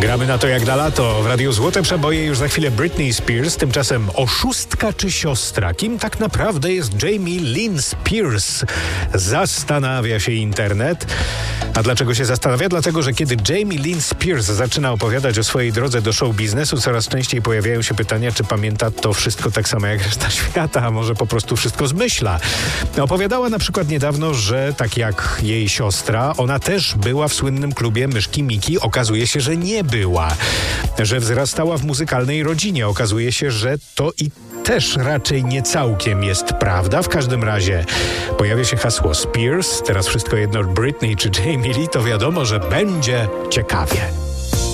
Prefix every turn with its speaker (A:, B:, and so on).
A: Gramy na to jak na lato. W Radiu Złote Przeboje już za chwilę Britney Spears. Tymczasem oszustka czy siostra? Kim tak naprawdę jest Jamie Lynn Spears? Zastanawia się internet. A dlaczego się zastanawia? Dlatego, że kiedy Jamie Lynn Spears zaczyna opowiadać o swojej drodze do show biznesu, coraz częściej pojawiają się pytania, czy pamięta to wszystko tak samo jak reszta świata, a może po prostu wszystko zmyśla. Opowiadała na przykład niedawno, że tak jak jej siostra, ona też była w słynnym klubie Myszki Miki. Okazuje się, że nie była. Że wzrastała w muzykalnej rodzinie. Okazuje się, że to i też raczej nie całkiem jest prawda. W każdym razie pojawia się hasło Spears. Teraz wszystko jedno Britney czy Jamie Lee, to wiadomo, że będzie ciekawie.